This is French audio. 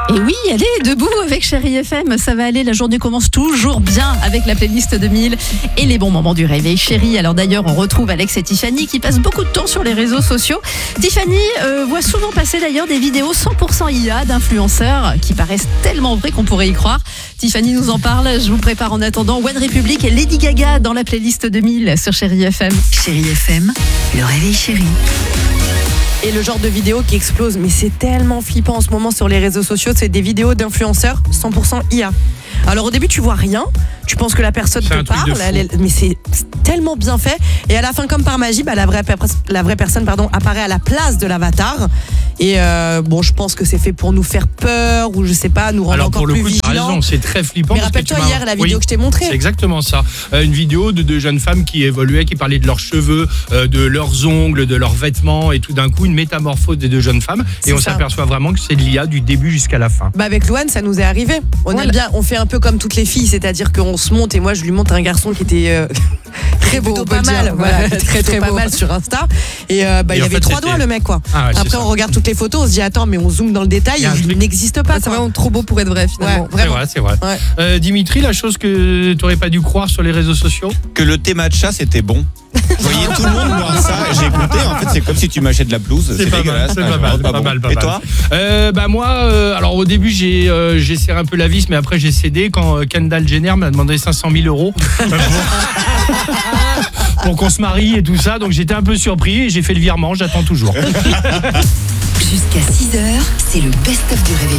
Et oui, allez, debout avec Chérie FM, ça va aller, la journée commence toujours bien avec la playlist 2000 et les bons moments du réveil chérie. Alors d'ailleurs, on retrouve Alex et Tiffany qui passent beaucoup de temps sur les réseaux sociaux. Tiffany voit souvent passer d'ailleurs des vidéos 100% IA d'influenceurs qui paraissent tellement vraies qu'on pourrait y croire. Tiffany nous en parle, je vous prépare en attendant One Republic et Lady Gaga dans la playlist 2000 sur Chérie FM. Chérie FM, le réveil chéri. Et le genre de vidéo qui explose, mais c'est tellement flippant en ce moment sur les réseaux sociaux, c'est des vidéos d'influenceurs 100% IA. Alors au début tu vois rien, tu penses que la personne te parle, mais c'est tellement bien fait. Et à la fin, comme par magie, la vraie personne apparaît à la place de l'avatar. Et je pense que c'est fait pour nous faire peur ou je sais pas, nous rendre encore plus vigilants. Alors pour le coup, tu as raison, c'est très flippant. Mais rappelle-toi hier la vidéo que je t'ai montrée. C'est exactement ça. Une vidéo de deux jeunes femmes qui évoluaient, qui parlaient de leurs cheveux, de leurs ongles, de leurs vêtements et tout d'un coup une métamorphose des deux jeunes femmes. Et on s'aperçoit vraiment que c'est de l'IA du début jusqu'à la fin. Avec Louane, ça nous est arrivé. On fait un peu comme toutes les filles, c'est-à-dire qu'on se monte et moi je lui montre un garçon qui était très beau, pas mal, très pas mal sur Insta. Et il avait 3 doigts le mec quoi. Après on regarde toutes les photos, on se dit attends mais on zoome dans le détail, il n'existe pas. C'est vraiment trop beau pour être vrai finalement. C'est vrai. Ouais. Dimitri, la chose que tu n'aurais pas dû croire sur les réseaux sociaux, que le thé matcha c'était bon. Vous voyez tout le monde boire ça, j'ai écouté, en fait c'est comme si tu m'achètes de la blouse, c'est dégueulasse. C'est pas mal. Et toi moi, alors au début j'ai serré un peu la vis, mais après j'ai cédé quand Kendall Jenner m'a demandé 500 000 euros pour qu'on se marie et tout ça, donc j'étais un peu surpris et j'ai fait le virement, j'attends toujours. Jusqu'à 6h, c'est le best-of du réveil